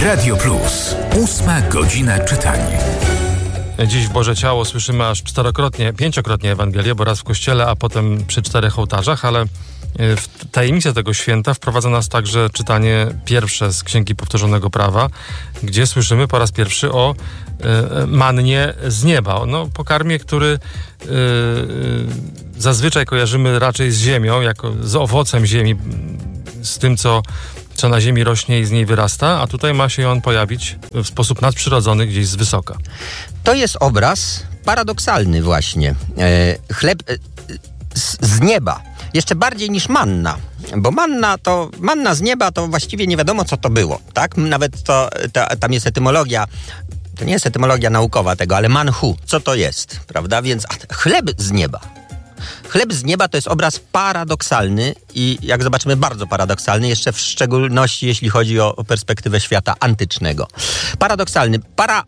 Radio Plus. 8 godzina czytania. Dziś w Boże Ciało słyszymy aż pięciokrotnie Ewangelię, bo raz w kościele, a potem przy 4 ołtarzach, ale w tajemnicę tego święta wprowadza nas także czytanie pierwsze z Księgi Powtórzonego Prawa, gdzie słyszymy po raz pierwszy o mannie z nieba. No, pokarmie, który zazwyczaj kojarzymy raczej z ziemią, jako z owocem ziemi, z tym, co na ziemi rośnie i z niej wyrasta, a tutaj ma się on pojawić w sposób nadprzyrodzony gdzieś z wysoka. To jest obraz paradoksalny właśnie. Chleb z nieba. Jeszcze bardziej niż manna. Bo manna z nieba to właściwie nie wiadomo, co to było. Tak? Nawet tam jest etymologia. To nie jest etymologia naukowa tego, ale manhu. Co to jest? Prawda? Więc chleb z nieba. Chleb z nieba to jest obraz paradoksalny i jak zobaczymy bardzo paradoksalny, jeszcze w szczególności jeśli chodzi o perspektywę świata antycznego. Paradoksalny,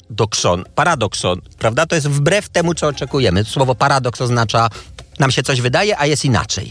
paradokson, prawda? To jest wbrew temu, co oczekujemy. Słowo paradoks oznacza, nam się coś wydaje, a jest inaczej.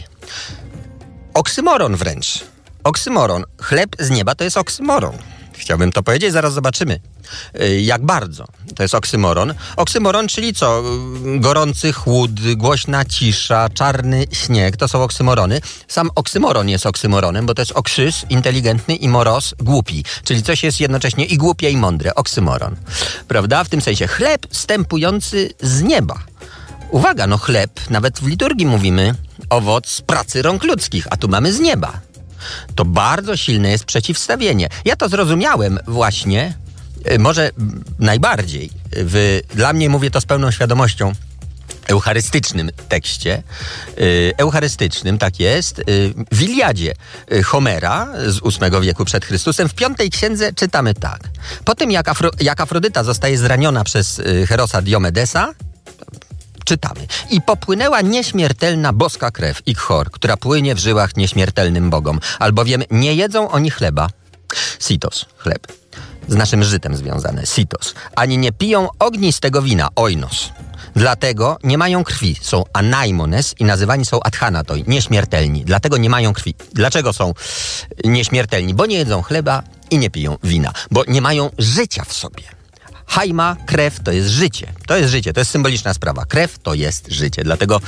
Oksymoron wręcz. Oksymoron. Chleb z nieba to jest oksymoron. Chciałbym to powiedzieć, zaraz zobaczymy, jak bardzo to jest oksymoron. Oksymoron, czyli co? Gorący chłód, głośna cisza, czarny śnieg, to są oksymorony. Sam oksymoron jest oksymoronem, bo to jest oksys, inteligentny, i moros, głupi. Czyli coś jest jednocześnie i głupie, i mądre. Oksymoron. Prawda? W tym sensie chleb zstępujący z nieba. Uwaga, no chleb, nawet w liturgii mówimy, owoc pracy rąk ludzkich, a tu mamy z nieba. To bardzo silne jest przeciwstawienie. Ja to zrozumiałem właśnie, może najbardziej, dla mnie mówię to z pełną świadomością, eucharystycznym tekście, eucharystycznym, tak jest, w Iliadzie Homera z VIII wieku przed Chrystusem, w 5 księdze czytamy tak. Po tym jak Afrodyta zostaje zraniona przez Herosa Diomedesa, czytamy. I popłynęła nieśmiertelna boska krew Ichor, która płynie w żyłach nieśmiertelnym bogom, albowiem nie jedzą oni chleba. Sitos, chleb. Z naszym żytem związane, sitos. Ani nie piją ognistego wina, oinos. Dlatego nie mają krwi. Są anaimones i nazywani są adchanatoi, nieśmiertelni. Dlatego nie mają krwi. Dlaczego są nieśmiertelni? Bo nie jedzą chleba i nie piją wina. Bo nie mają życia w sobie. Haima, krew to jest życie. To jest życie, to jest symboliczna sprawa. Krew to jest życie. Dlatego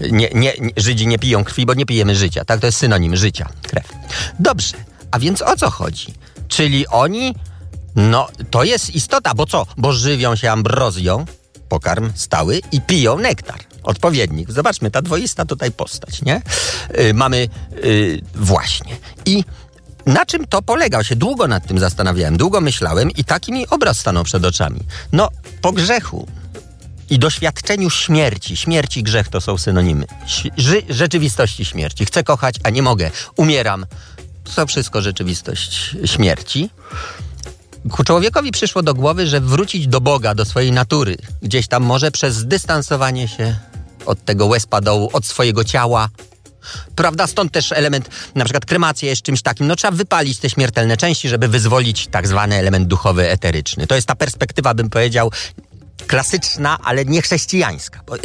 Żydzi nie piją krwi, bo nie pijemy życia. Tak, to jest synonim życia, krew. Dobrze, a więc o co chodzi? Czyli oni, to jest istota, bo co? Bo żywią się ambrozją, pokarm stały, i piją nektar. Odpowiednik. Zobaczmy, ta dwoista tutaj postać, nie? Mamy właśnie. I na czym to polega? Ja się długo nad tym zastanawiałem, długo myślałem i taki mi obraz stanął przed oczami. Po grzechu i doświadczeniu śmierci. Śmierć i grzech to są synonimy. Rzeczywistości śmierci. Chcę kochać, a nie mogę. Umieram. To wszystko rzeczywistość śmierci. Człowiekowi przyszło do głowy, że wrócić do Boga, do swojej natury. Gdzieś tam może przez zdystansowanie się od tego łezpa dołu, od swojego ciała. Prawda? Stąd też element, na przykład kremacja jest czymś takim, trzeba wypalić te śmiertelne części, żeby wyzwolić tak zwany element duchowy, eteryczny. To jest ta perspektywa, bym powiedział, klasyczna, ale nie chrześcijańska. Bo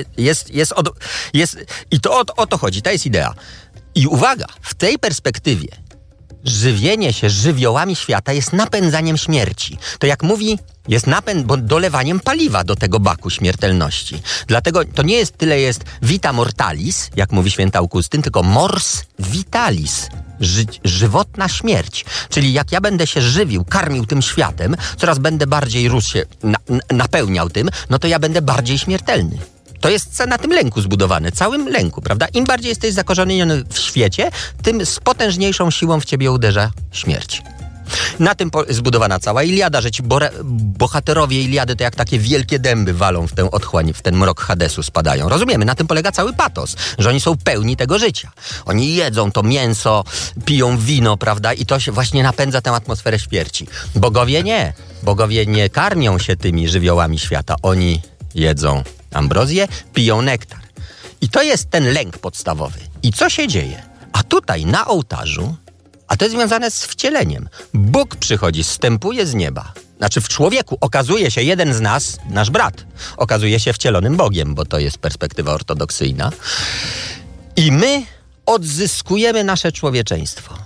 i to o to chodzi, to jest idea. I uwaga, w tej perspektywie żywienie się żywiołami świata jest napędzaniem śmierci. To jak mówi, jest bo dolewaniem paliwa do tego baku śmiertelności. Dlatego to nie jest tyle jest vita mortalis, jak mówi święty Augustyn, tylko mors vitalis. Żywotna śmierć. Czyli jak ja będę się żywił, karmił tym światem, coraz będę bardziej rósł się, napełniał tym, to ja będę bardziej śmiertelny. To jest na tym lęku zbudowane, całym lęku, prawda? Im bardziej jesteś zakorzeniony w świecie, tym z potężniejszą siłą w ciebie uderza śmierć. Na tym zbudowana cała Iliada, że ci bohaterowie Iliady to jak takie wielkie dęby walą w tę otchłań, w ten mrok Hadesu spadają. Rozumiemy, na tym polega cały patos, że oni są pełni tego życia. Oni jedzą to mięso, piją wino, prawda? I to się właśnie napędza tę atmosferę śmierci. Bogowie nie karmią się tymi żywiołami świata. Oni jedzą ambrozję, piją nektar. I to jest ten lęk podstawowy. I co się dzieje? A tutaj na ołtarzu, a to jest związane z wcieleniem. Bóg przychodzi, zstępuje z nieba. Znaczy w człowieku okazuje się jeden z nas, nasz brat, okazuje się wcielonym Bogiem, bo to jest perspektywa ortodoksyjna. I my odzyskujemy nasze człowieczeństwo.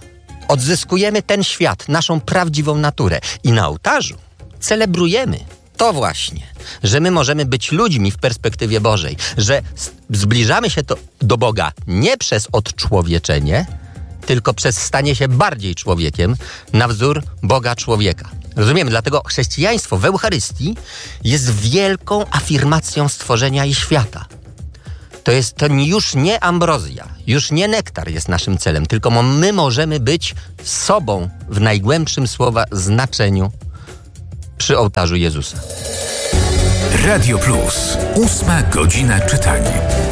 odzyskujemy ten świat, naszą prawdziwą naturę. I na ołtarzu celebrujemy to właśnie, że my możemy być ludźmi w perspektywie Bożej, że zbliżamy się do Boga nie przez odczłowieczenie, tylko przez stanie się bardziej człowiekiem na wzór Boga człowieka. Rozumiemy? Dlatego chrześcijaństwo w Eucharystii jest wielką afirmacją stworzenia i świata. To już nie ambrozja, już nie nektar jest naszym celem, tylko my możemy być sobą w najgłębszym słowa znaczeniu przy ołtarzu Jezusa. Radio Plus. 8 godzina czytania.